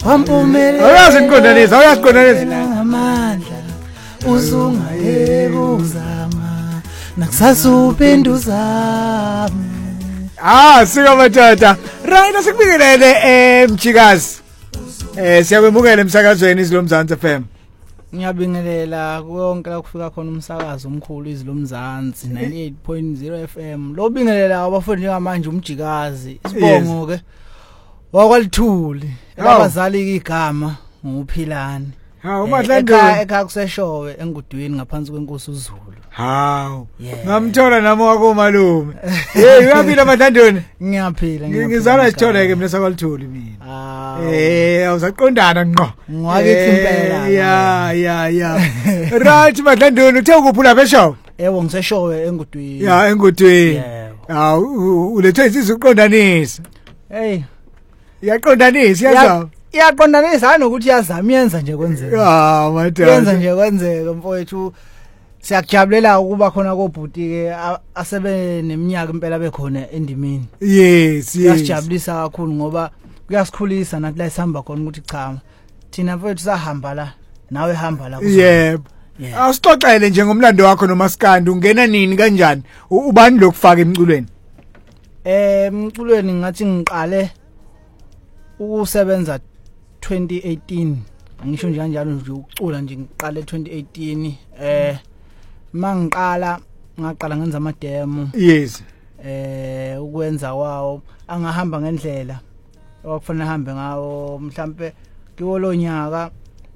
wampumelela Awuyaziqondanisa ngamandla uzungayeka uzama nakusasuphinda uzame. Sika matata. Right, asikubingelele Mjikazi. Siyakwemukela emsakazweni izilomzansi FM. Ngiyabingelela konke la kufika khona umsakazo omkhulu izilomzansi 98.0 FM. Lo bingelela abafundi njengamanje uMjikazi. Sibongo ke. Wakwalithuli. Abazali igama nguPhilani. uMadlandweni. Ekhaya kuseshowe engudwini ngaphansi kwenkosi uZulu. Hawu. Ngamthola nami wakomalume. Hey, uyaphila Madlandweni? Ngiyaphila. Ngizala sithole ke mina sakwalithuli mina. Awusaqondana ngqo. Ngwakithi impela. Ya. Right Madlandweni uthe ukuphula beshowe? Yebo ngiseshowe engudwini. Ya engudwini. Hawu ulethe iziqondanisa. Hey. Iyaqondanisa yazayo. Iyaqondanisa hanokuthi yazama yenza nje kwenzeka. Madodana. Yenza nje kwenzeka mfowethu. Siyakujabulela ukuba khona kobhuti ke asebe neminyaka impela bekhona endimini. Yes. Siyajabulisa kakhulu ngoba kuyasikhulisa nathi la isihamba khona ukuthi cha thina mfowethu sahamba la nawe hamba la kuzo. Yebo. Awusixoxele nje ngomlando wakho noMaskandi ungena nini kanjani? Ubani lokufaka emculweni? Emculweni ngathi ngiqale ukusebenza 2018. Ngisho nje kanjalo nje ukucula nje ngiqale 2018 mangqala ngaqala ngenza ama demo. Yes. Ukwenza kwawo angahamba ngendlela okufanele hambe ngawo mhlambe kiwolonyaka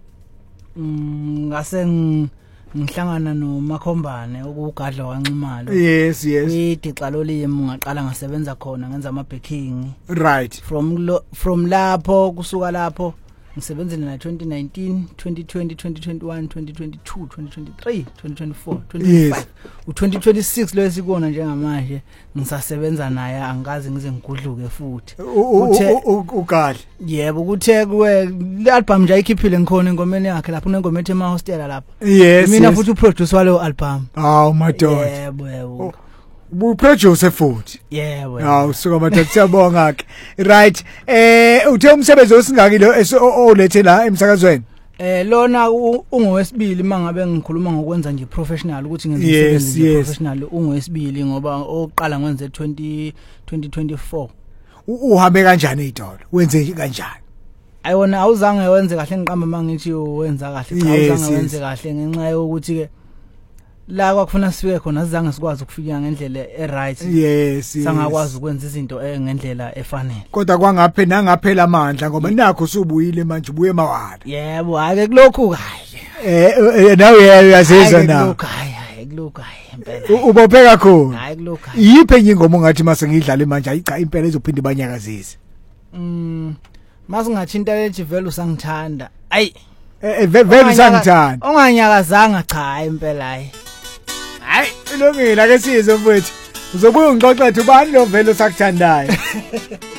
ngase ngihlangana noMakhombane ukugadla kwaNxumalo. Yes. Idixalo limi ngaqala ngasebenza khona ngenza ama backing. Right. From lapho kusuka lapho ngisebenzile na 2019, 2020, 2021, 2022, 2023, 2024, 2025. U2026 lo esikona njengamanje ngisasebenza naye angazi ngize ngigudluke futhi. Ugadla. Yebo kuthe kuwe album nje ayikhiphile ngikhona engomeni yakhe lapho unengoma ethi Mahostela lapha. Yes. Mina futhi uproducer walo album. Hawu madoda. Yebo. Uproducer futhi. Yebo. Hawu suka madoda siyabonga ke. Right. Uthe umsebenzi osingaki lo olethe la emsakazweni? Lona ungowesibili mangabe ngikhuluma ngokwenza nje professional ukuthi ngenze umsebenzi professional ungowesibili ngoba oqala ngenze 2024. Uhambe kanjani idolo? Wenze kanjani? Ayona awuzange wenze kahle ngiqamba mangithi wenza kahle cha awuzange wenze kahle ngenxa yokuthi ke la kwakufuna sifike khona sizange sikwazi ukufika ngendlela right. Yes. Sangakwazi ukwenza izinto ngendlela efanele. Kodwa kwangaphe nangaphela amandla ngoba nakho usubuyile manje ubuye emawala. Yebo ake kulokhu hayi. Nawe uyazizwa na. Kulokhu hayi impela. Ubophe kakhulu. Hayi kulokhu. Yiphe enye ingoma ongathi mase ngidlale manje ayicha impela ezophinda ibanyakazise. Mase ngathinta lethi vele usangithanda. Ayi. Vele usangithanda. Onganyakazanga cha impela hayi. Hayi ilungile ake sizwe mfowethu. Uzobuya ungixoxethe ubani lo vele osakuthandayo.